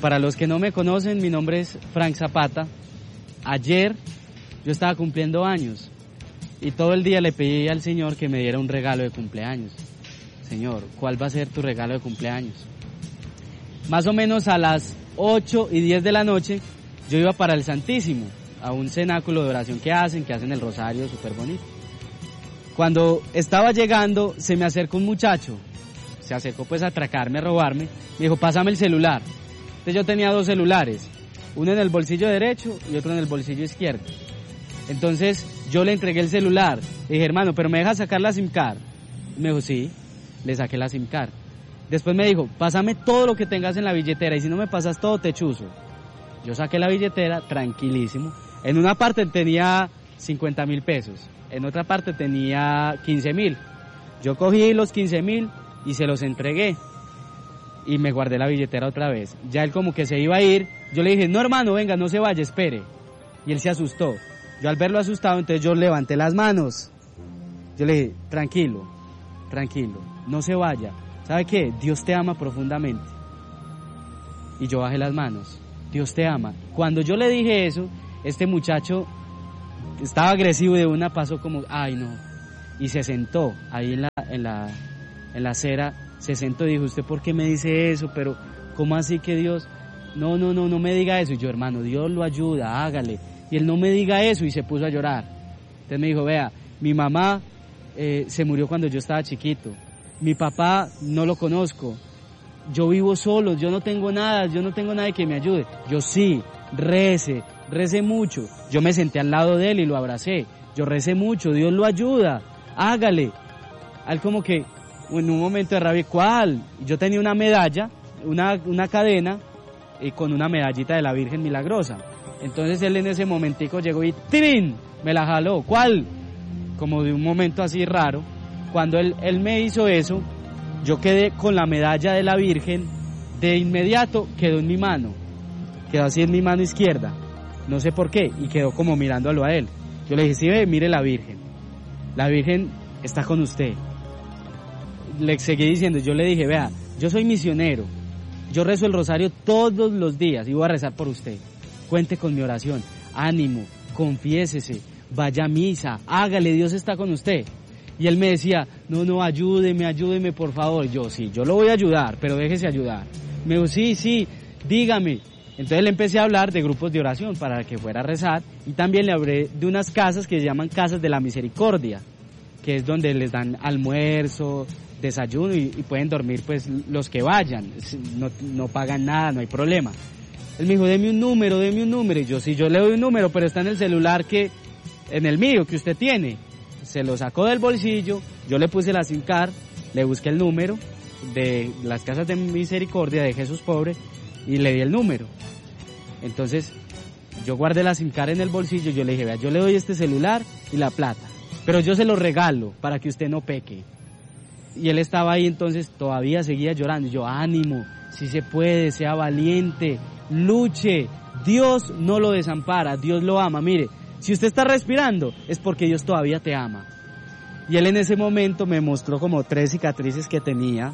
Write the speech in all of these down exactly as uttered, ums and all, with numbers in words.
para los que no me conocen, mi nombre es Frank Zapata. Ayer yo estaba cumpliendo años y todo el día le pedí al Señor que me diera un regalo de cumpleaños. Señor, ¿cuál va a ser tu regalo de cumpleaños? Más o menos a las ocho y diez de la noche yo iba para el Santísimo, a un cenáculo de oración que hacen, que hacen el rosario súper bonito. Cuando estaba llegando se me acercó un muchacho, se acercó pues a atracarme, a robarme, me dijo, pásame el celular. Entonces yo tenía dos celulares, uno en el bolsillo derecho y otro en el bolsillo izquierdo. Entonces yo le entregué el celular, le dije, hermano, pero ¿me deja sacar la SIM card? Me dijo, sí, le saqué la SIM card. Después me dijo, pásame todo lo que tengas en la billetera y si no me pasas todo te chuzo. Yo saqué la billetera, tranquilísimo. En una parte tenía cincuenta mil pesos, en otra parte tenía quince mil. Yo cogí los quince mil y se los entregué y me guardé la billetera otra vez. Ya él como que se iba a ir, yo le dije, no hermano, venga, no se vaya, espere. Y él se asustó. Yo al verlo asustado, entonces yo levanté las manos. Yo le dije, tranquilo, tranquilo, no se vaya. ¿Sabe qué? Dios te ama profundamente. Y yo bajé las manos. Dios te ama. Cuando yo le dije eso, este muchacho estaba agresivo y de una pasó como, ay no. Y se sentó ahí en la, en la, en la acera, se sentó y dijo, ¿usted por qué me dice eso? Pero, ¿cómo así que Dios? No, no, no, no me diga eso. Y yo, hermano, Dios lo ayuda, hágale. Y él no me diga eso y se puso a llorar. Entonces me dijo, vea, mi mamá eh, se murió cuando yo estaba chiquito. Mi papá no lo conozco, yo vivo solo, yo no tengo nada, yo no tengo nadie que me ayude. Yo sí, rece, rece mucho. Yo me senté al lado de él y lo abracé. Yo recé mucho, Dios lo ayuda, hágale. Él como que, en un momento de rabia, ¿cuál? Yo tenía una medalla, una, una cadena, y con una medallita de la Virgen Milagrosa. Entonces él en ese momentico llegó y ¡tirín! Me la jaló. ¿Cuál? Como de un momento así raro. Cuando él, él me hizo eso, yo quedé con la medalla de la Virgen, de inmediato quedó en mi mano, quedó así en mi mano izquierda, no sé por qué, y quedó como mirándolo a él. Yo le dije, sí, ve, mire la Virgen, la Virgen está con usted. Le seguí diciendo, yo le dije, vea, yo soy misionero, yo rezo el rosario todos los días y voy a rezar por usted, cuente con mi oración, ánimo, confiésese, vaya a misa, hágale, Dios está con usted. Y él me decía, no, no, ayúdeme, ayúdeme, por favor. Yo, sí, yo lo voy a ayudar, pero déjese ayudar. Me dijo, sí, sí, dígame. Entonces le empecé a hablar de grupos de oración para que fuera a rezar. Y también le hablé de unas casas que se llaman Casas de la Misericordia, que es donde les dan almuerzo, desayuno y, y pueden dormir pues los que vayan. No, no pagan nada, no hay problema. Él me dijo, deme un número, deme un número. Y yo, sí, yo le doy un número, pero está en el celular que, en el mío, que usted tiene. Se lo sacó del bolsillo, yo le puse la SIM card, le busqué el número de las Casas de Misericordia de Jesús Pobre y le di el número. Entonces yo guardé la SIM card en el bolsillo, yo le dije, vea, yo le doy este celular y la plata, pero yo se lo regalo para que usted no peque. Y él estaba ahí, entonces todavía seguía llorando. Y yo, ánimo, si se puede, sea valiente, luche, Dios no lo desampara, Dios lo ama, mire. Si usted está respirando, es porque Dios todavía te ama. Y él en ese momento me mostró como tres cicatrices que tenía,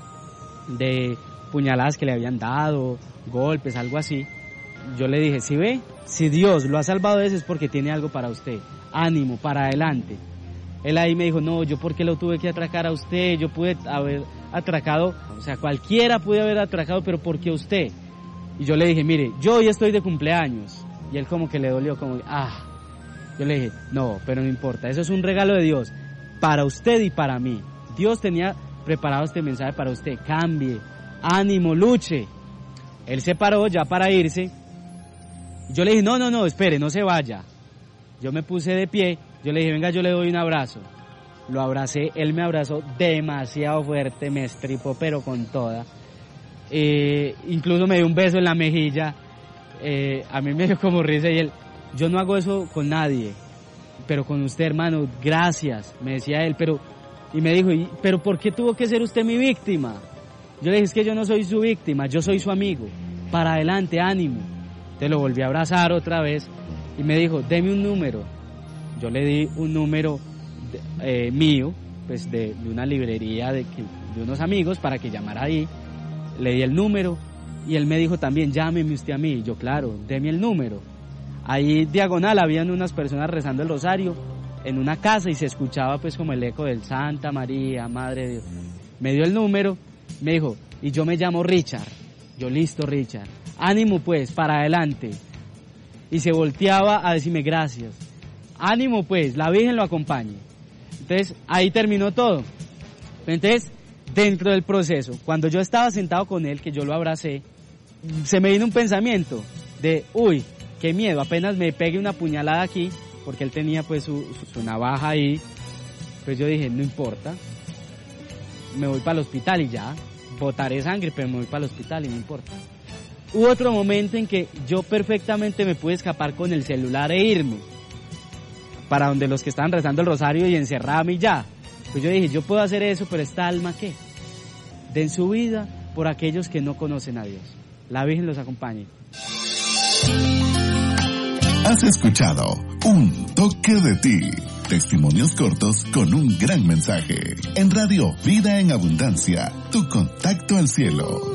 de puñaladas que le habían dado, golpes, algo así. Yo le dije, si ve, si Dios lo ha salvado de eso es porque tiene algo para usted. Ánimo, para adelante. Él ahí me dijo, no, yo por qué lo tuve que atracar a usted, yo pude haber atracado, o sea, cualquiera puede haber atracado, pero ¿por qué usted? Y yo le dije, mire, yo hoy estoy de cumpleaños. Y él como que le dolió, como, ah... Yo le dije, no, pero no importa, eso es un regalo de Dios, para usted y para mí. Dios tenía preparado este mensaje para usted, cambie, ánimo, luche. Él se paró ya para irse. Yo le dije, no, no, no, espere, no se vaya. Yo me puse de pie, yo le dije, venga, yo le doy un abrazo. Lo abracé, él me abrazó demasiado fuerte, me estripó, pero con toda. Eh, incluso me dio un beso en la mejilla, eh, a mí me dio como risa y él... Yo no hago eso con nadie, pero con usted, hermano, gracias, me decía él, pero, y me dijo, pero ¿por qué tuvo que ser usted mi víctima? Yo le dije, es que yo no soy su víctima, yo soy su amigo, para adelante, ánimo. Te lo volví a abrazar otra vez y me dijo, deme un número. Yo le di un número de, eh, mío, pues de, de una librería de, de unos amigos para que llamara ahí, le di el número y él me dijo también, llámeme usted a mí. Y yo, claro, deme el número. Ahí diagonal habían unas personas rezando el rosario en una casa y se escuchaba pues como el eco del Santa María, Madre de Dios. Me dio el número, me dijo, y yo me llamo Richard. Yo, listo, Richard. Ánimo pues, para adelante. Y se volteaba a decirme gracias. Ánimo pues, la Virgen lo acompañe. Entonces, ahí terminó todo. Entonces, dentro del proceso, cuando yo estaba sentado con él, que yo lo abracé, se me vino un pensamiento de, uy, qué miedo, apenas me pegue una puñalada aquí, porque él tenía pues su, su, su navaja ahí, pues yo dije, no importa, me voy para el hospital y ya, botaré sangre, pero me voy para el hospital y no importa. Hubo otro momento en que yo perfectamente me pude escapar con el celular e irme para donde los que estaban rezando el rosario y encerrarme y ya. Pues yo dije, yo puedo hacer eso, pero esta alma, ¿qué? Den su vida por aquellos que no conocen a Dios. La Virgen los acompañe. Has escuchado Un Toque de Ti. Testimonios cortos con un gran mensaje. En Radio Vida en Abundancia, tu contacto al cielo.